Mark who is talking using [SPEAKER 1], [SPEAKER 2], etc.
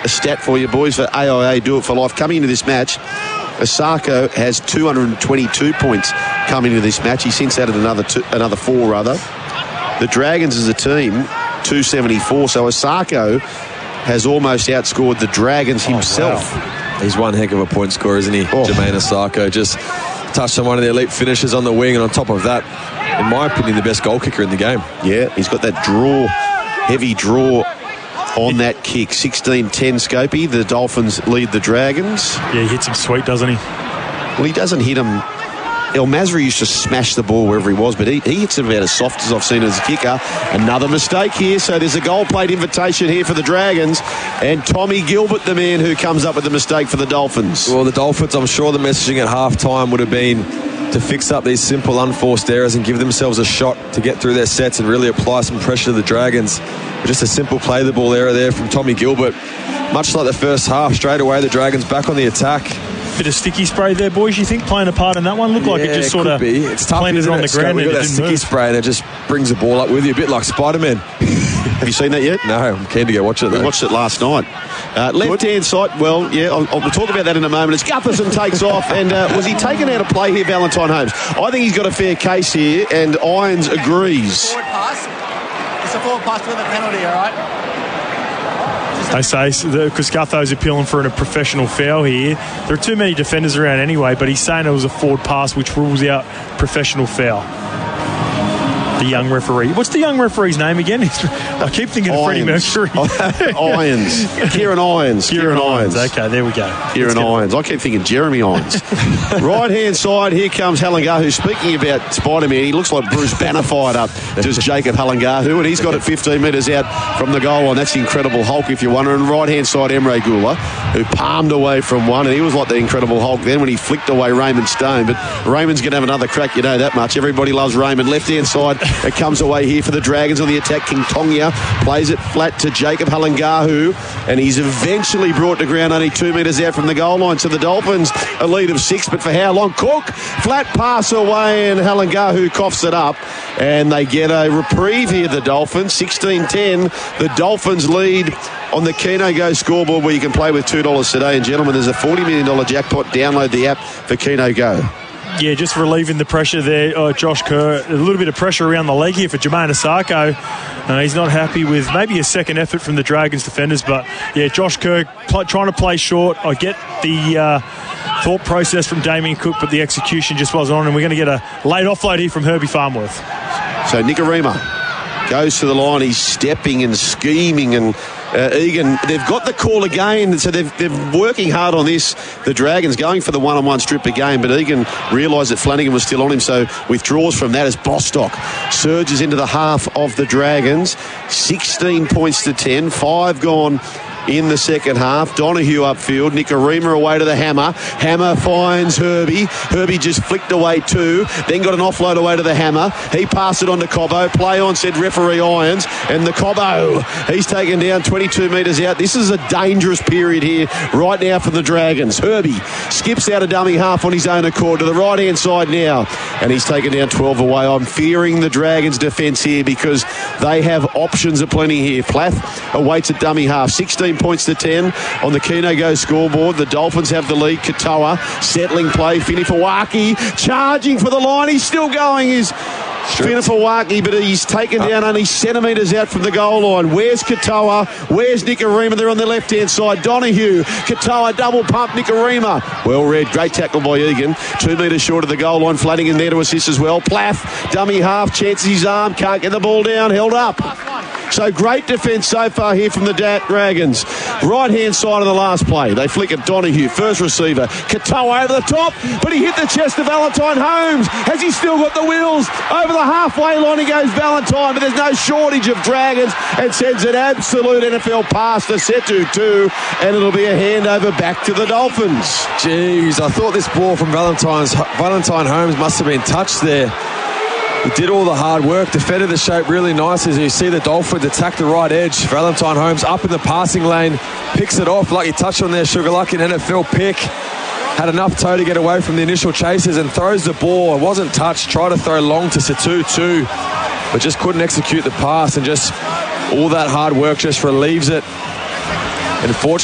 [SPEAKER 1] a stat for you, boys, for AIA Do It For Life. Coming into this match, Osako has 222 points coming into this match. He's since added another 4, rather. The Dragons as a team, 274. So Osako has almost outscored the Dragons himself.
[SPEAKER 2] Wow. He's one heck of a point scorer, isn't he? Jermaine Osako just touched on one of the elite finishers on the wing, and on top of that, in my opinion, the best goal kicker in the game.
[SPEAKER 1] Yeah, he's got that heavy draw on that kick. 16-10 Scopey. The Dolphins lead the Dragons.
[SPEAKER 3] Yeah, he hits him sweet, doesn't he?
[SPEAKER 1] Well, he doesn't hit him. El Masri used to smash the ball wherever he was, but he hits it about as soft as I've seen as a kicker. Another mistake here, so there's a goal plate invitation here for the Dragons, and Tommy Gilbert, the man who comes up with the mistake for the Dolphins.
[SPEAKER 2] Well, the Dolphins, I'm sure the messaging at half-time would have been to fix up these simple unforced errors and give themselves a shot to get through their sets and really apply some pressure to the Dragons. But just a simple play the ball error there from Tommy Gilbert. Much like the first half, straight away the Dragons back on the attack.
[SPEAKER 3] Bit of sticky spray there, boys, you think, playing a part in that one? Looked like it just sort of planted on the ground and it didn't move.
[SPEAKER 2] Sticky spray and it just brings the ball up with you, a bit like Spider-Man.
[SPEAKER 1] Have you seen that yet?
[SPEAKER 2] No, I'm keen to go watch it though.
[SPEAKER 1] We watched it last night. Left-hand side, well, yeah, I'll talk about that in a moment. As Gutherson takes off, and was he taken out of play here, Valentine Holmes? I think he's got a fair case here, and Irons agrees.
[SPEAKER 4] Forward pass. It's a forward pass with a penalty, all right?
[SPEAKER 3] They say, because Gutho's appealing for a professional foul here. There are too many defenders around anyway, but he's saying it was a forward pass, which rules out professional foul. The young referee. What's the young referee's name again? I keep thinking of Freddie Mercury.
[SPEAKER 1] Irons. Kieran Irons.
[SPEAKER 3] Kieran Irons. Okay, there we go.
[SPEAKER 1] Kieran Irons. I keep thinking Jeremy Irons. Right-hand side, here comes Halangahu. Speaking about Spider-Man, he looks like Bruce Banner fired up. Does Jacob Halangahu, and he's got it 15 metres out from the goal line. That's the Incredible Hulk, if you're wondering. Right-hand side, Emre Gula, who palmed away from one, and he was like the Incredible Hulk then when he flicked away Raymond Stone. But Raymond's going to have another crack, you know that much. Everybody loves Raymond. Left-hand side, it comes away here for the Dragons on the attack. King Tongia plays it flat to Jacob Halangahu, and he's eventually brought to ground only 2 metres out from the goal line. So the Dolphins a lead of 6, but for how long? Cook, flat pass away, and Halangahu coughs it up, and they get a reprieve here, the Dolphins. 16-10, the Dolphins lead on the Keno Go scoreboard, where you can play with $2 today. And gentlemen, there's a $40 million jackpot. Download the app for Keno Go.
[SPEAKER 3] Yeah, just relieving the pressure there, Josh Kerr. A little bit of pressure around the leg here for Jermaine Osako. He's not happy with maybe a second effort from the Dragons defenders, but yeah, Josh Kerr trying to play short. I get the thought process from Damien Cook, but the execution just wasn't on, and we're going to get a late offload here from Herbie Farmworth.
[SPEAKER 1] So Nikorima goes to the line. He's stepping and scheming, and Egan, they've got the call again, so they're working hard on this. The Dragons going for the one-on-one strip again, but Egan realised that Flanagan was still on him, so withdraws from that as Bostock surges into the half of the Dragons. 16 points to 10, 5 gone in the second half. Donahue upfield. Nikorima away to the Hammer. Hammer finds Herbie. Herbie just flicked away 2. Then got an offload away to the Hammer. He passed it on to Cobbo. Play on, said referee Irons. And the Cobbo, he's taken down 22 metres out. This is a dangerous period here right now for the Dragons. Herbie skips out a dummy half on his own accord to the right-hand side now. And he's taken down 12 away. I'm fearing the Dragons' defence here because they have options aplenty here. Plath awaits at dummy half. 16 points to 10 on the Keno Go scoreboard. The Dolphins have the lead. Katoa settling play. Finifawaki charging for the line. He's still going. He's Finifawaki, but he's taken down only centimetres out from the goal line. Where's Katoa? Where's Nikorima? They're on the left-hand side. Donahue. Katoa double pump. Nikorima. Well read. Great tackle by Egan. 2 metres short of the goal line. Flanagan there to assist as well. Plath, dummy half. Chances his arm. Can't get the ball down. Held up. So great defence so far here from the Dragons. Right-hand side of the last play. They flick it. Donahue, first receiver. Katoa over the top, but he hit the chest of Valentine Holmes. Has he still got the wheels? Over the halfway line he goes, Valentine, but there's no shortage of Dragons, and sends an absolute NFL pass to Setu too, and it'll be a handover back to the Dolphins.
[SPEAKER 2] Jeez, I thought this ball from Valentine Holmes must have been touched there. He did all the hard work, defended the shape really nice as you see the Dolphins attack the right edge. Valentine Holmes up in the passing lane, picks it off like you touched on there, Sugar Luck, an NFL pick. Had enough toe to get away from the initial chasers and throws the ball. It wasn't touched, tried to throw long to Setu too, but just couldn't execute the pass, and just all that hard work just relieves it. And